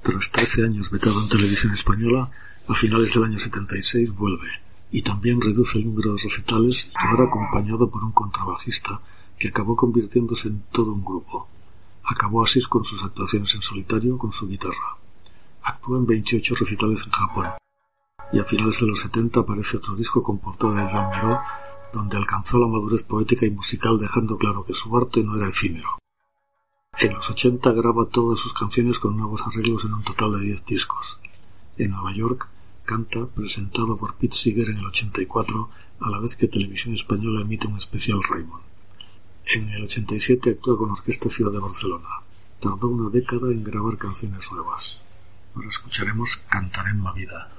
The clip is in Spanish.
Tras 13 años vetado en televisión española, a finales del año 76 vuelve, y también reduce el número de recitales y ahora acompañado por un contrabajista que acabó convirtiéndose en todo un grupo. Acabó así con sus actuaciones en solitario con su guitarra. Actúa en 28 recitales en Japón, y a finales de los 70 aparece otro disco con portada de Joan Miró, donde alcanzó la madurez poética y musical dejando claro que su arte no era efímero. En los 80 graba todas sus canciones con nuevos arreglos en un total de 10 discos. En Nueva York canta, presentado por Pete Seeger en el 84, a la vez que Televisión Española emite un especial Raymond. En el 87 actúa con Orquesta Ciudad de Barcelona. Tardó una década en grabar canciones nuevas. Ahora escucharemos Cantaré en la vida.